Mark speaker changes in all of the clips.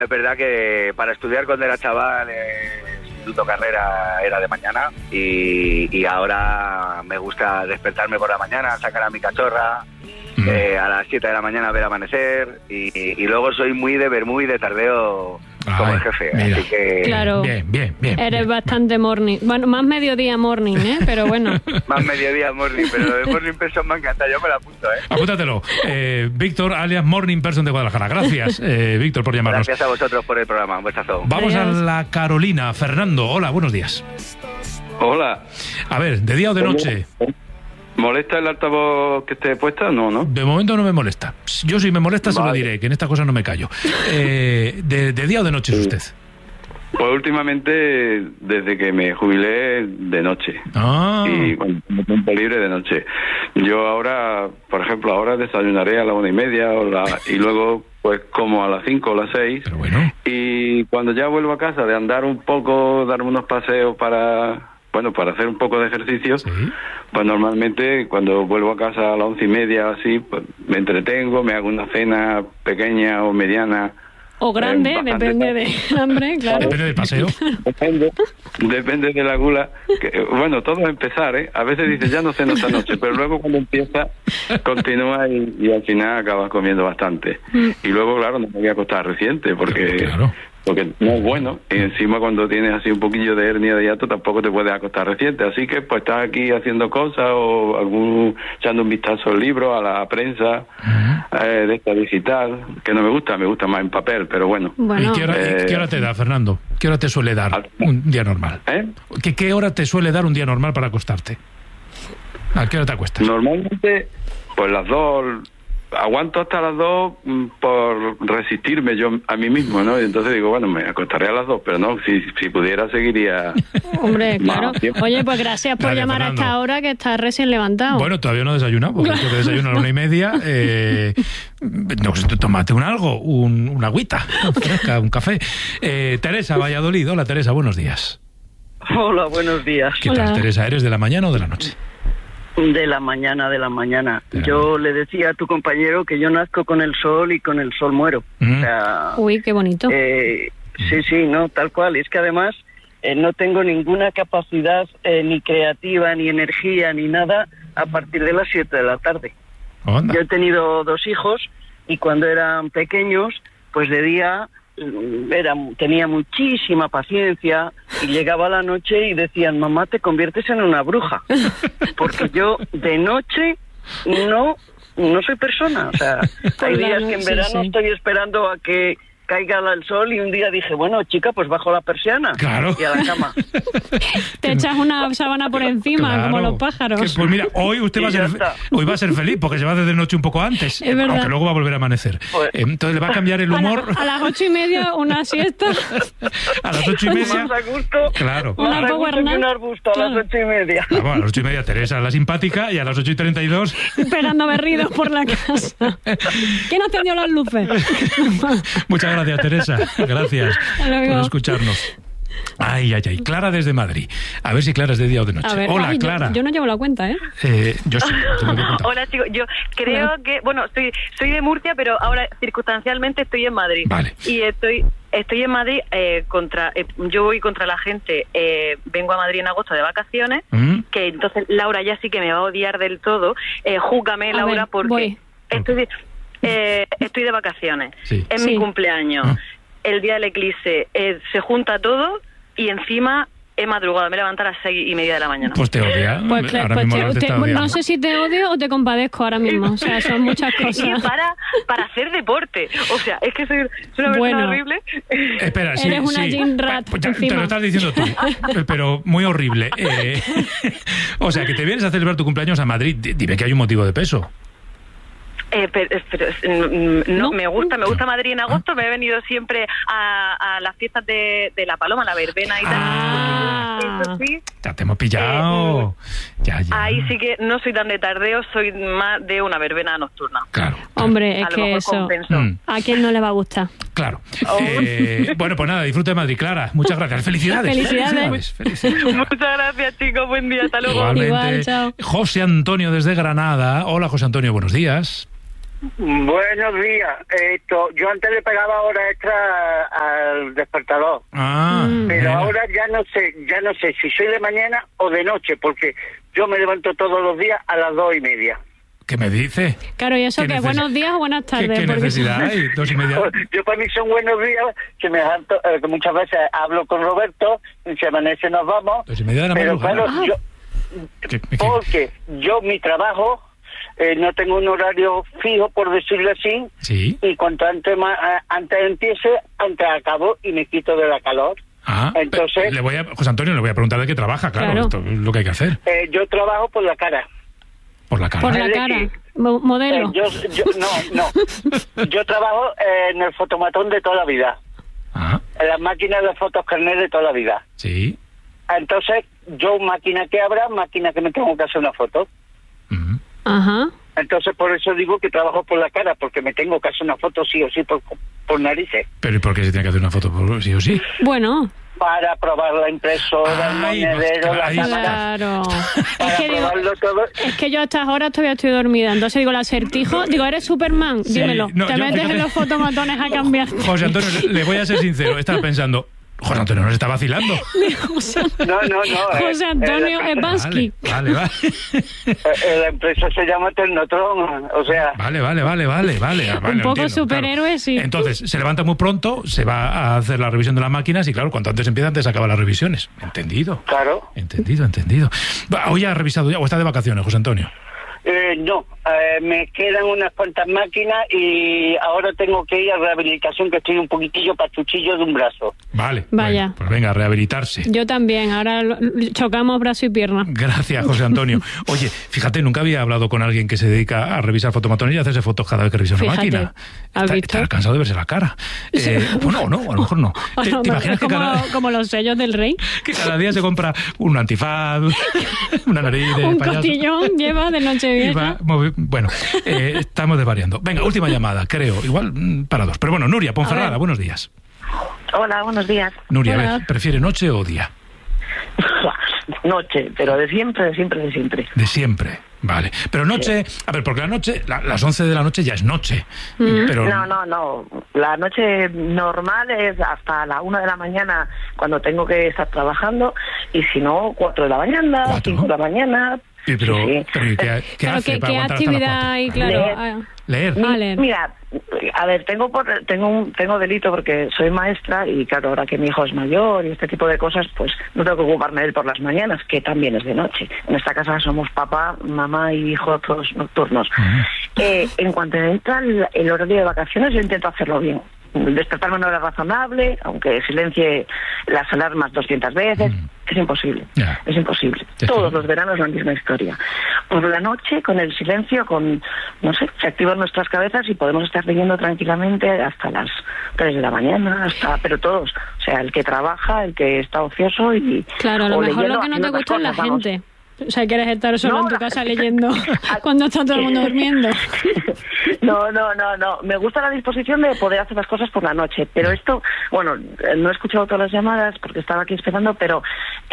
Speaker 1: Es verdad que para estudiar cuando era chaval, el instituto carrera era de mañana y ahora me gusta despertarme por la mañana, sacar a mi cachorra, a las 7 de la mañana ver amanecer y luego soy muy de vermú y de tardeo como el jefe.
Speaker 2: Mira.
Speaker 1: Así que...
Speaker 3: Claro,
Speaker 2: Bien.
Speaker 3: eres bastante morning. Bueno, más mediodía morning, pero bueno.
Speaker 1: Más mediodía morning, pero lo de morning person me encanta, yo me lo apunto,
Speaker 2: Apúntatelo. Víctor, alias Morning Person de Guadalajara. Gracias, Víctor, por llamarnos.
Speaker 1: Gracias a vosotros por el programa, un besazo.
Speaker 2: Vamos
Speaker 3: Adiós.
Speaker 2: a la Carolina. Fernando, hola, buenos días.
Speaker 4: Hola.
Speaker 2: A ver, ¿de día o de noche?
Speaker 4: ¿Molesta el altavoz que esté puesta? No.
Speaker 2: De momento no me molesta. Yo si me molesta se lo
Speaker 4: Vale.
Speaker 2: diré, que en esta cosa no me callo. ¿De día o de noche es usted?
Speaker 4: Pues últimamente, desde que me jubilé, de noche.
Speaker 2: Ah,
Speaker 4: Y cuando tengo tiempo libre, de noche. Yo ahora, por ejemplo, ahora desayunaré a la 1:30 y luego pues como a las 5 o las 6.
Speaker 2: pero bueno.
Speaker 4: Y cuando ya vuelvo a casa de andar un poco, darme unos paseos para hacer un poco de ejercicio,
Speaker 2: Sí.
Speaker 4: pues normalmente cuando vuelvo a casa a las 11:30 así, pues me entretengo, me hago una cena pequeña o mediana.
Speaker 3: O grande,
Speaker 4: Bastante
Speaker 3: depende del hambre, claro.
Speaker 2: Depende del paseo.
Speaker 4: Depende de la gula. Bueno, todo es empezar, ¿eh? A veces dices, ya no ceno esta noche, pero luego cuando empieza, continúa y al final acabas comiendo bastante. Y luego, claro, no me voy a acostar reciente, porque
Speaker 2: Claro.
Speaker 4: no es bueno. Y encima cuando tienes así un poquillo de hernia de hiato, tampoco te puedes acostar reciente. Así que pues estás aquí haciendo cosas o echando un vistazo al libro, a la prensa, de esta digital, que no me gusta más en papel, pero bueno.
Speaker 3: Bueno,
Speaker 2: ¿Y qué hora te da, Fernando? ¿Qué hora te suele dar un día normal? ¿Qué hora te suele dar un día normal para acostarte? ¿A qué hora te acuestas?
Speaker 4: Normalmente, pues las 2, aguanto hasta las 2 por resistirme yo a mí mismo, ¿no? Y entonces digo, bueno, me acostaré a las 2, pero no, si pudiera seguiría...
Speaker 3: hombre, claro.
Speaker 4: más tiempo.
Speaker 3: Oye, pues gracias por
Speaker 2: Gracias,
Speaker 3: llamar
Speaker 2: Fernando.
Speaker 3: a esta hora que estás recién levantado.
Speaker 2: Bueno, todavía no he desayunado, porque esto que desayuno a la 1:30. No sé, tómate un algo, una agüita fresca, un café. Teresa, Valladolid. Hola, Teresa, buenos días.
Speaker 5: Hola, buenos días.
Speaker 2: ¿Qué
Speaker 3: Hola.
Speaker 2: tal, Teresa? ¿Eres de la mañana o de la noche?
Speaker 5: De la mañana.
Speaker 2: De la
Speaker 5: Yo le decía a tu compañero que yo nazco con el sol y con el sol muero. O sea,
Speaker 3: Uy, qué bonito.
Speaker 5: sí, no, tal cual. Es que además no tengo ninguna capacidad ni creativa, ni energía, ni nada a partir de las 7 de la tarde.
Speaker 2: Onda.
Speaker 5: Yo he tenido 2 hijos y cuando eran pequeños, pues de día tenía muchísima paciencia y llegaba la noche y decían, mamá, te conviertes en una bruja. Porque yo de noche no soy persona. O sea, hay días que en verano estoy esperando a que caiga el sol y un día dije, bueno, chica, pues bajo la persiana
Speaker 2: Claro.
Speaker 5: y a la cama.
Speaker 3: Te echas una sábana por encima,
Speaker 2: Claro.
Speaker 3: como los pájaros.
Speaker 2: Pues mira, hoy usted
Speaker 5: Y
Speaker 2: va a
Speaker 5: ya
Speaker 2: ser
Speaker 5: está.
Speaker 2: hoy va a ser feliz porque se va desde noche un poco antes,
Speaker 3: Es verdad.
Speaker 2: aunque luego va a volver a amanecer.
Speaker 5: Pues-
Speaker 2: Entonces le va a cambiar el humor
Speaker 3: A las 8:30 una siesta.
Speaker 2: a las 8:30.
Speaker 5: Más a gusto,
Speaker 2: Claro.
Speaker 3: Una
Speaker 5: más a
Speaker 3: power
Speaker 5: gusto que
Speaker 3: nap.
Speaker 5: un arbusto a las
Speaker 3: Claro.
Speaker 5: 8:30.
Speaker 2: Vamos, a las 8:30 Teresa, la simpática, y a las 8:32
Speaker 3: Esperando berridos por la casa. ¿Quién ha encendido las luces?
Speaker 2: Muchas gracias, Teresa. Gracias
Speaker 3: Hasta luego.
Speaker 2: por escucharnos. Ay. Clara desde Madrid. A ver si Clara es de día o de noche.
Speaker 3: A ver,
Speaker 2: Hola,
Speaker 3: ay,
Speaker 2: Clara.
Speaker 3: Yo no llevo la cuenta, ¿eh?
Speaker 2: Yo sí. te lo he contado.
Speaker 6: Hola chicos, yo creo que, bueno, soy de Murcia, pero ahora circunstancialmente estoy en Madrid.
Speaker 2: Vale.
Speaker 6: Y estoy en Madrid yo voy contra la gente, vengo a Madrid en agosto de vacaciones, que entonces Laura ya sí que me va a odiar del todo. Júzgame,
Speaker 3: A
Speaker 6: Laura,
Speaker 3: ver,
Speaker 6: porque
Speaker 3: voy.
Speaker 6: estoy de vacaciones.
Speaker 2: Sí.
Speaker 6: Es
Speaker 3: Sí.
Speaker 6: mi cumpleaños. El día del eclipse se junta todo y encima he madrugado, me he levantado a las 6:30 de la mañana.
Speaker 2: Pues te odia.
Speaker 3: Pues, claro,
Speaker 2: Ahora mismo
Speaker 3: pues
Speaker 2: te está odiando.
Speaker 3: no sé si te odio o te compadezco ahora mismo. O sea, son muchas
Speaker 6: Y
Speaker 3: cosas.
Speaker 6: para hacer deporte. O sea, es que soy una persona
Speaker 3: Bueno.
Speaker 6: horrible.
Speaker 2: Espera, sí,
Speaker 3: Eres una
Speaker 2: sí.
Speaker 3: gym rat
Speaker 2: Pues ya, te
Speaker 3: encima.
Speaker 2: lo estás diciendo tú, pero muy horrible. O sea, que te vienes a celebrar tu cumpleaños a Madrid. Dime que hay un motivo de peso.
Speaker 6: No, me gusta Madrid en agosto. Me he venido siempre a las fiestas de La Paloma, la verbena y tal.
Speaker 3: Ah.
Speaker 6: Eso sí,
Speaker 2: Ya te hemos pillado. Ya.
Speaker 6: ahí sí que no soy tan de tardeo, soy más de una verbena nocturna.
Speaker 2: Claro.
Speaker 3: Hombre, es
Speaker 6: A lo
Speaker 3: que
Speaker 6: mejor
Speaker 3: eso...
Speaker 6: compenso.
Speaker 3: ¿A quién no le va a gustar?
Speaker 2: Claro. Bueno, pues nada, disfruta de Madrid, Clara. Muchas gracias. Felicidades.
Speaker 3: Felicidades.
Speaker 2: Felicidades.
Speaker 6: Muchas gracias, chicos. Buen día. Hasta luego.
Speaker 2: Igualmente.
Speaker 3: Igual, chao.
Speaker 2: José Antonio desde Granada. Hola, José Antonio, buenos días.
Speaker 7: Buenos días. Yo antes le pegaba horas extra al despertador. Pero ahora ya no sé si soy de mañana o de noche, porque yo me levanto todos los días a las 2:30.
Speaker 2: ¿Qué me dice?
Speaker 3: Claro, y eso que buenos días o buenas tardes.
Speaker 2: ¿Qué necesidad hay? 2:30.
Speaker 7: Yo para mí son buenos días, que que muchas veces hablo con Roberto, y si amanece nos vamos.
Speaker 2: 2:30 de la
Speaker 7: pero
Speaker 2: madrugada.
Speaker 7: claro, porque yo mi trabajo no tengo un horario fijo, por decirlo así.
Speaker 2: Sí.
Speaker 7: Y cuanto antes empiece, antes acabo y me quito de la calor. Entonces,
Speaker 2: José Antonio, le voy a preguntar de qué trabaja, claro. Esto es lo que hay que hacer.
Speaker 7: Yo trabajo por la cara.
Speaker 2: ¿Por la cara?
Speaker 3: Por la cara. Modelo.
Speaker 7: No. Yo trabajo en el fotomatón de toda la vida. En las máquinas de fotos carnet de toda la vida.
Speaker 2: Sí.
Speaker 7: Entonces, yo máquina que abra, máquina que me tengo que hacer una foto.
Speaker 3: Ajá.
Speaker 7: Entonces, por eso digo que trabajo por la cara, porque me tengo que hacer una foto sí o sí por narices.
Speaker 2: ¿Pero y por qué se tiene que hacer una foto sí o sí?
Speaker 3: Bueno.
Speaker 7: Para probar la impresora, el monedero, la cámara.
Speaker 3: Claro.
Speaker 7: Para probarlo todo.
Speaker 3: Es que yo a estas horas todavía estoy dormida. Entonces digo, el acertijo, ¿eres Superman?
Speaker 2: Sí,
Speaker 3: Dímelo. Te metes en los fotomatones a cambiar.
Speaker 2: José Antonio, le voy a ser sincero. Estaba pensando, José Antonio nos está vacilando.
Speaker 7: No.
Speaker 3: José Antonio Ebansky.
Speaker 2: Vale.
Speaker 7: La empresa se llama Tecnotron, o sea...
Speaker 2: Vale.
Speaker 3: Un poco superhéroe,
Speaker 2: claro.
Speaker 3: sí.
Speaker 2: Entonces, se levanta muy pronto, se va a hacer la revisión de las máquinas y, claro, cuanto antes empieza, antes acaban las revisiones. ¿Entendido?
Speaker 7: Claro.
Speaker 2: Entendido. Hoy ha revisado ya, o está de vacaciones, José Antonio.
Speaker 7: No, me quedan unas cuantas máquinas y ahora tengo que ir a rehabilitación, que estoy un poquitillo pachuchillo de un brazo.
Speaker 2: Vale.
Speaker 3: Vaya.
Speaker 2: Bueno, pues venga, a rehabilitarse.
Speaker 3: Yo también, ahora chocamos brazo y pierna.
Speaker 2: Gracias, José Antonio. Oye, fíjate, nunca había hablado con alguien que se dedica a revisar fotomatones y a hacerse fotos cada vez que revisa una máquina. Está cansado de verse la cara. Bueno, no, a lo mejor no. ¿Te imaginas que
Speaker 3: como los sellos del rey?
Speaker 2: Que cada día se compra un antifaz, una nariz de
Speaker 3: un
Speaker 2: payaso.
Speaker 3: cotillón lleva de Nochevieja.
Speaker 2: Bueno, estamos desvariando. Venga, última llamada, creo. Igual para dos. Pero bueno, Nuria Ponferrada, buenos días.
Speaker 8: Hola, buenos días.
Speaker 2: Nuria, a ver, ¿prefiere noche o día?
Speaker 8: Noche, pero de siempre.
Speaker 2: De siempre, vale. Pero noche, a ver, porque la noche, las 11 de la noche ya es noche. Pero...
Speaker 8: No. La noche normal es hasta la 1 de la mañana cuando tengo que estar trabajando, y si no, 4 de la mañana, 5 de la mañana...
Speaker 2: Pero ¿qué hace para aguantar
Speaker 3: actividad hay, claro?
Speaker 2: Leer.
Speaker 8: Mira, a ver, tengo delito porque soy maestra y claro, ahora que mi hijo es mayor y este tipo de cosas, pues no tengo que ocuparme de él por las mañanas, que también es de noche. En esta casa somos papá, mamá y hijo todos nocturnos. En cuanto entra el horario de vacaciones, yo intento hacerlo bien. Despertarme a una hora razonable, aunque silencie las alarmas 200 veces, es imposible. Es imposible. Todos los veranos la misma historia. Por la noche, con el silencio, se activan nuestras cabezas y podemos estar leyendo tranquilamente hasta las 3 de la mañana, pero todos. O sea, el que trabaja, el que está ocioso y...
Speaker 3: Claro, a lo mejor lo que no te gusta es la gente. O sea, quieres estar solo en tu casa leyendo cuando está todo el mundo durmiendo.
Speaker 8: No. Me gusta la disposición de poder hacer las cosas por la noche. Pero esto, bueno, no he escuchado todas las llamadas porque estaba aquí esperando, pero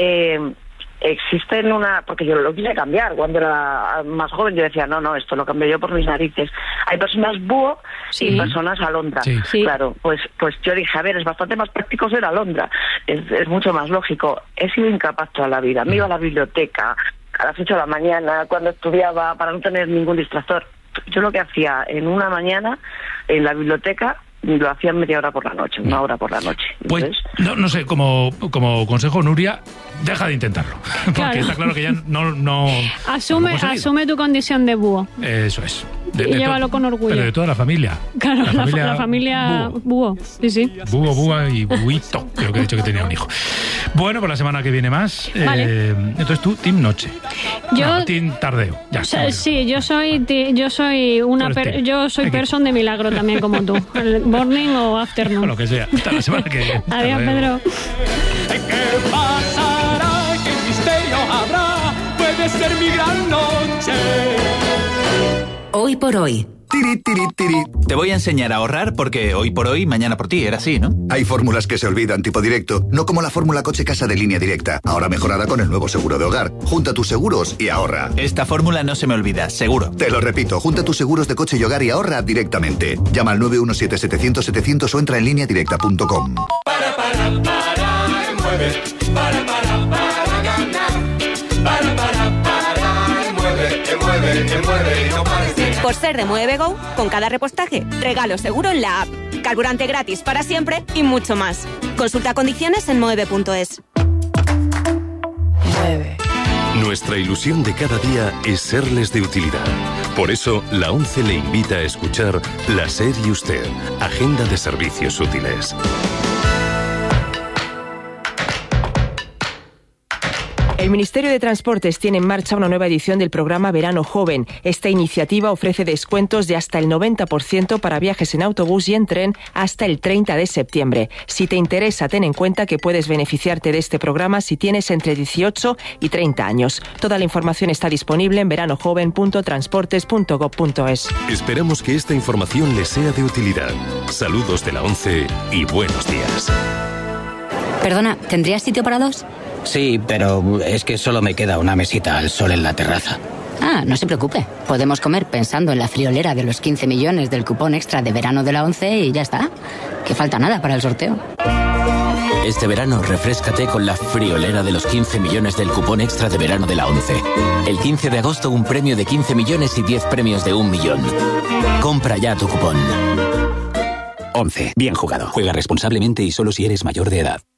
Speaker 8: existen porque yo lo quise cambiar. Cuando era más joven yo decía, no, esto lo cambio yo por mis narices. Hay personas búho y personas alondra. Sí. Claro, pues yo dije, a ver, es bastante más práctico ser alondra. Es mucho más lógico. He sido incapaz toda la vida. Me iba a la biblioteca a las 8 de la mañana, cuando estudiaba, para no tener ningún distractor. Yo lo que hacía en una mañana en la biblioteca lo hacía media hora por la noche, 1 hora por la noche.
Speaker 2: Pues, no sé, como consejo, Nuria, deja de intentarlo. Porque está claro que ya no
Speaker 3: Asume tu condición de búho.
Speaker 2: Eso es.
Speaker 3: Y llévalo con orgullo.
Speaker 2: Pero de toda la familia.
Speaker 3: Claro, la familia búho. Sí.
Speaker 2: Búho, búa y buito. Creo que he dicho que tenía un hijo. Bueno, pues la semana que viene más.
Speaker 3: Vale.
Speaker 2: Entonces tú, team noche. Team tardeo. Ya,
Speaker 3: sí, yo soy person de milagro también como tú. Morning o afternoon.
Speaker 2: O lo que sea. Hasta la semana que viene.
Speaker 3: Adiós, Pedro.
Speaker 9: ¿Qué pasará? ¿Qué misterio habrá? Puede ser mi gran noche.
Speaker 10: Hoy por hoy, Tiri, tiri, tiri.
Speaker 11: Te voy a enseñar a ahorrar porque hoy por hoy, mañana por ti, era así, ¿no?
Speaker 10: Hay fórmulas que se olvidan, tipo directo, no como la fórmula coche-casa de Línea Directa, ahora mejorada con el nuevo seguro de hogar. Junta tus seguros y ahorra.
Speaker 11: Esta fórmula no se me olvida, seguro.
Speaker 10: Te lo repito, junta tus seguros de coche y hogar y ahorra directamente. Llama al 917-700-700 o entra en lineadirecta.com.
Speaker 9: Para, mueve. Para ganar. Mueve y no pares de...
Speaker 12: Por ser de Mueve Go, con cada repostaje, regalo seguro en la app, carburante gratis para siempre y mucho más. Consulta condiciones en moeve.es.
Speaker 13: Mueve. Nuestra ilusión de cada día es serles de utilidad. Por eso, la ONCE le invita a escuchar La SER y Usted, Agenda de Servicios Útiles.
Speaker 14: El Ministerio de Transportes tiene en marcha una nueva edición del programa Verano Joven. Esta iniciativa ofrece descuentos de hasta el 90% para viajes en autobús y en tren hasta el 30 de septiembre. Si te interesa, ten en cuenta que puedes beneficiarte de este programa si tienes entre 18 y 30 años. Toda la información está disponible en veranojoven.transportes.gov.es.
Speaker 13: Esperamos que esta información les sea de utilidad. Saludos de la ONCE y buenos días.
Speaker 15: Perdona, ¿tendrías sitio para dos?
Speaker 16: Sí, pero es que solo me queda una mesita al sol en la terraza.
Speaker 15: Ah, no se preocupe. Podemos comer pensando en la friolera de los 15 millones del cupón extra de verano de la ONCE y ya está. Que falta nada para el sorteo.
Speaker 17: Este verano, refréscate con la friolera de los 15 millones del cupón extra de verano de la ONCE. El 15 de agosto, un premio de 15 millones y 10 premios de 1 millón. Compra ya tu cupón.
Speaker 18: ONCE. Bien jugado. Juega responsablemente y solo si eres mayor de edad.